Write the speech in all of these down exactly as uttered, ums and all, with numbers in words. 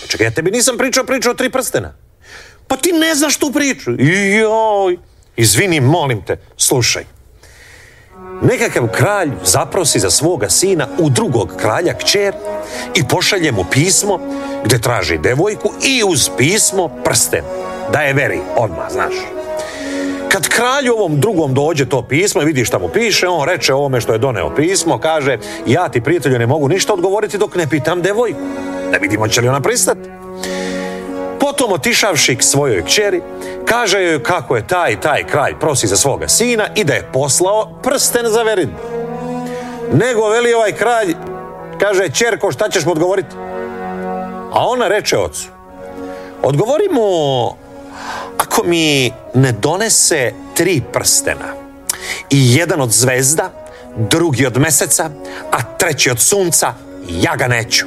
Čekaj, ja tebi nisam pričao pričao o tri prstena. Pa ti ne znaš tu priču. Joj, izvini, molim te, slušaj. Nekakav kralj zaprosi za svoga sina u drugog kralja kćer i pošalje mu pismo gdje traži devojku i uz pismo prsten. Da je veri, odmah, znaš. Kad kralju ovom drugom dođe to pismo i vidi šta mu piše, on reče ovome što je doneo pismo, kaže, ja ti, prijatelju, ne mogu ništa odgovoriti dok ne pitam devojku. Da vidimo će li ona pristati. Potom, otišavši k svojoj kćeri, kaže joj kako je taj taj kralj prosi za svoga sina i da je poslao prsten za veridbu. Nego veli ovaj kralj, kaže, ćerko, šta ćeš mu odgovoriti? A ona reče ocu, odgovori mu, ako mi ne donese tri prstena i jedan od zvezda, drugi od meseca, a treći od sunca, ja ga neću.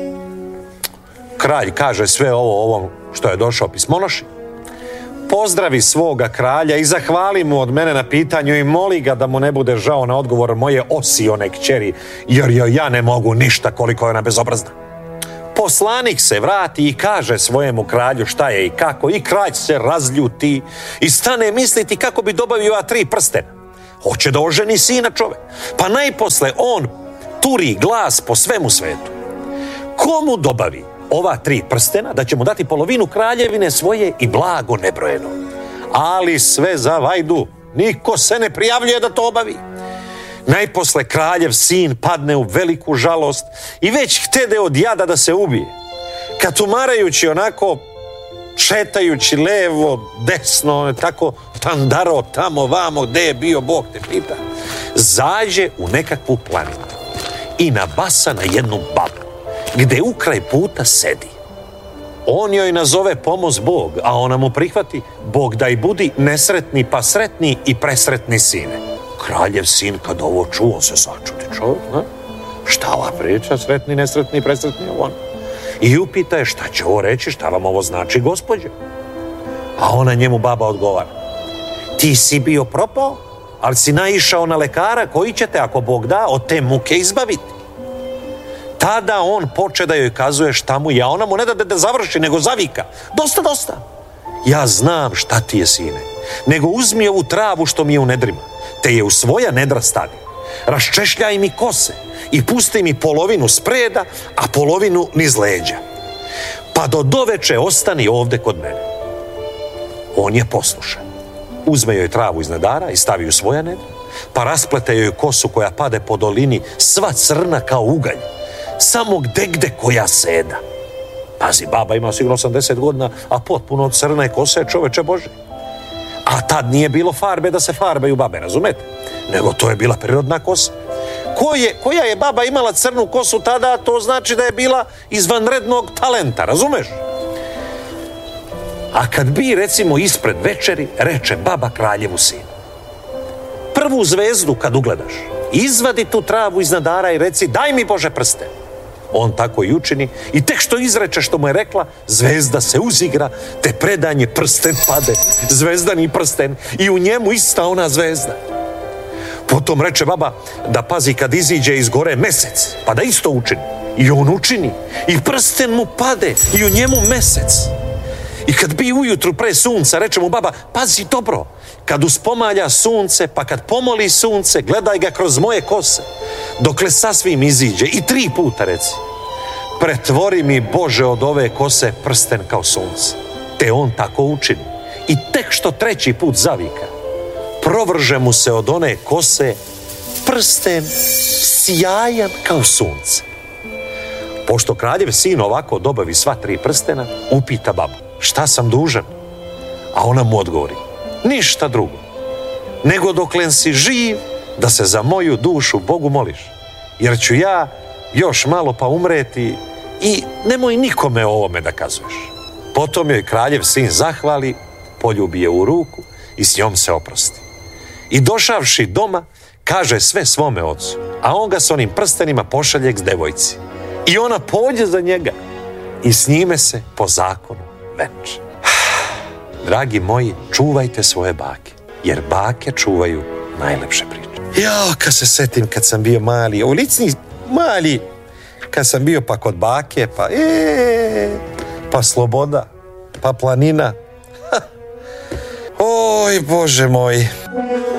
Kralj kaže sve ovo ovom što je došao pismonoši, pozdravi svoga kralja i zahvali mu od mene na pitanju i moli ga da mu ne bude žao na odgovor moje osione kćeri, jer joj ja ne mogu ništa koliko je ona bezobrazna. Poslanik se vrati i kaže svojemu kralju šta je i kako, i kralj se razljuti i stane misliti kako bi dobavio ova tri prstena. Hoće da oženi sina čovek. Pa najposle on turi glas po svemu svetu. Komu dobavi ova tri prstena, da će mu dati polovinu kraljevine svoje i blago nebrojeno. Ali sve za vajdu, niko se ne prijavljuje da to obavi. Najposle kraljev sin padne u veliku žalost i već htede od jada da se ubije. Kad tumarajući onako, šetajući levo, desno, tako tandaro tamo vamo gde je bio Bog te pita, zađe u nekakvu planinu i nabasa na jednu babu gde ukraj puta sedi. On joj nazove pomoz Bog, a ona mu prihvati, Bog daj budi nesretni pa sretni i presretni sine. Kraljev sin kad ovo čuo se sačudi čovjek, ne? Šta ova priča, sretni, nesretni, presretni, on? I upita je šta će ovo reći, šta vam ovo znači, gospođe? A ona njemu baba odgovara, ti si bio propao, ali si naišao na lekara koji će te, ako Bog da, od te muke izbaviti. Tada on poče da joj kazuje šta mu je, a ona mu ne da da završi, nego zavika. Dosta, dosta. Ja znam šta ti je, sine, nego uzmi ovu travu što mi je u nedrima, te je u svoja nedra stavi. Raščešljaj mi kose i pusti mi polovinu spreda, a polovinu niz leđa. Pa do doveče ostani ovde kod mene. On je poslušan. Uzme joj travu iz nedara i stavi u svoja nedra, pa rasplete joj kosu koja pade po dolini, sva crna kao ugalj, samo gde gde koja seda. Pazi, baba ima sigurno osamdeset godina, a potpuno od crne kose, čoveče Bože. A tad nije bilo farbe da se farbaju babe, razumete? Nego to je bila prirodna kosa. Ko je, koja je baba imala crnu kosu tada, to znači da je bila izvanrednog talenta, razumeš? A kad bi, recimo, ispred večeri, reče baba kraljevu sinu, prvu zvezdu kad ugledaš, izvadi tu travu iz nadara i reci, daj mi Bože prsten. On tako i učini i tek što izreče što mu je rekla, zvezda se uzigra, te predanje prsten pade, zvezdani prsten, i u njemu ista ona zvezda. Potom reče baba da pazi kad iziđe iz gore mesec, pa da isto učini. I on učini i prsten mu pade i u njemu mesec. I kad bi ujutru pre sunca, reče mu baba, pazi dobro, kad uspomalja sunce, pa kad pomoli sunce, gledaj ga kroz moje kose, dokle sasvim iziđe, i tri puta reci, pretvori mi Bože od ove kose prsten kao sunce. Te on tako učini i tek što treći put zavika, provrže mu se od one kose prsten sjajan kao sunce. Pošto kraljev sin ovako dobavi sva tri prstena, upita babu, šta sam dužan? A ona mu odgovori, ništa drugo, nego doklen si živ, da se za moju dušu Bogu moliš, jer ću ja još malo pa umreti i nemoj nikome o ovome da kazuješ. Potom joj kraljev sin zahvali, poljubi je u ruku i s njom se oprosti. I došavši doma, kaže sve svome ocu, a on ga s onim prstenima pošalje k devojci. I ona pođe za njega i s njime se po zakonu venče. Dragi moji, čuvajte svoje bake, jer bake čuvaju najlepše priče. Jao, kad se setim kad sam bio mali, u licni mali, kad sam bio pa kod bake, pa eee, pa sloboda, pa planina. Oj, Bože moj.